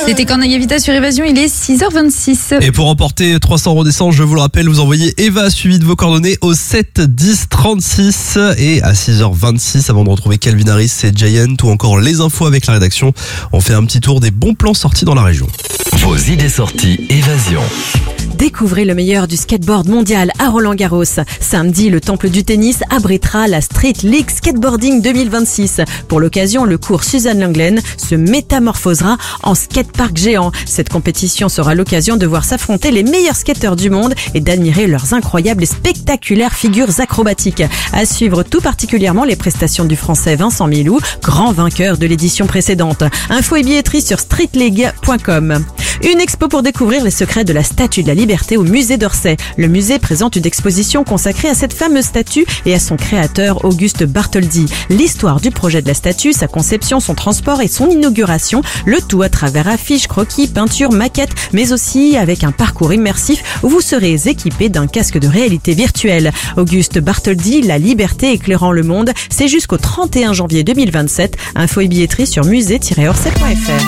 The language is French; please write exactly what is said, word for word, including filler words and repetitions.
C'était Corneille Vita sur Évasion, il est six heures vingt-six. Et pour remporter trois cents euros d'essence, je vous le rappelle, vous envoyez Eva suivi de vos coordonnées au sept dix trente-six. Et à six heures vingt-six, avant de retrouver Calvin Harris et Giant ou encore les infos avec la rédaction, on fait un petit tour des bons plans sortis dans la région. Vos idées sorties Évasion. Découvrez le meilleur du skateboard mondial à Roland-Garros. Samedi, le temple du tennis abritera la Street League Skateboarding deux mille vingt-six. Pour l'occasion, le cours Suzanne Lenglen se métamorphosera en skatepark géant. Cette compétition sera l'occasion de voir s'affronter les meilleurs skateurs du monde et d'admirer leurs incroyables et spectaculaires figures acrobatiques. À suivre tout particulièrement les prestations du Français Vincent Milou, grand vainqueur de l'édition précédente. Info et billetterie sur street league point com. Une expo pour découvrir les secrets de la Statue de la Liberté au musée d'Orsay. Le musée présente une exposition consacrée à cette fameuse statue et à son créateur Auguste Bartholdi. L'histoire du projet de la statue, sa conception, son transport et son inauguration, le tout à travers affiches, croquis, peintures, maquettes, mais aussi avec un parcours immersif où vous serez équipé d'un casque de réalité virtuelle. Auguste Bartholdi, la liberté éclairant le monde, c'est jusqu'au trente et un janvier deux mille vingt-sept. Info et billetterie sur musée tiret orsay point f r.